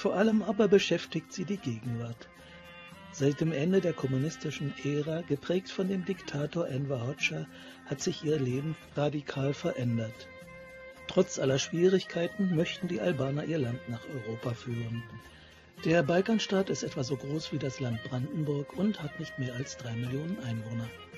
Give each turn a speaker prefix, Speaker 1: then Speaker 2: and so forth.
Speaker 1: Vor allem aber beschäftigt sie die Gegenwart. Seit dem Ende der kommunistischen Ära, geprägt von dem Diktator Enver Hoxha, hat sich ihr Leben radikal verändert. Trotz aller Schwierigkeiten möchten die Albaner ihr Land nach Europa führen. Der Balkanstaat ist etwa so groß wie das Land Brandenburg und hat nicht mehr als 3 Millionen Einwohner.